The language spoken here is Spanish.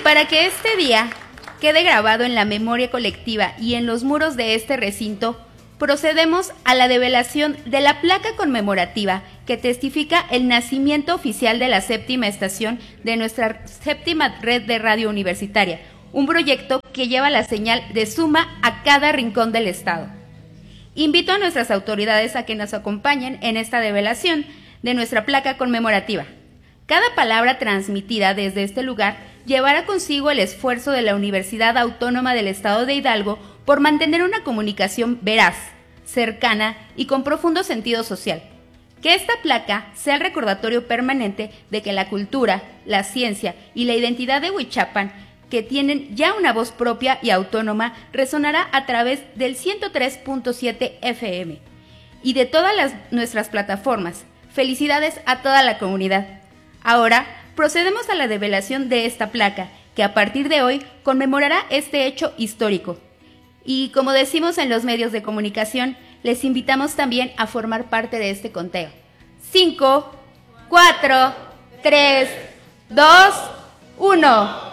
para que este día quede grabado en la memoria colectiva y en los muros de este recinto, procedemos a la develación de la placa conmemorativa que testifica el nacimiento oficial de la séptima estación de nuestra séptima red de radio universitaria, un proyecto que lleva la señal de Suma a cada rincón del estado. Invito a nuestras autoridades a que nos acompañen en esta develación de nuestra placa conmemorativa. Cada palabra transmitida desde este lugar llevará consigo el esfuerzo de la Universidad Autónoma del Estado de Hidalgo por mantener una comunicación veraz, cercana y con profundo sentido social. Que esta placa sea el recordatorio permanente de que la cultura, la ciencia y la identidad de Huichapan, que tienen ya una voz propia y autónoma, resonará a través del 103.7 FM y de todas nuestras plataformas. Felicidades a toda la comunidad. Ahora procedemos a la develación de esta placa, que a partir de hoy conmemorará este hecho histórico. Y como decimos en los medios de comunicación, les invitamos también a formar parte de este conteo. 5, 4, 3, 2, 1...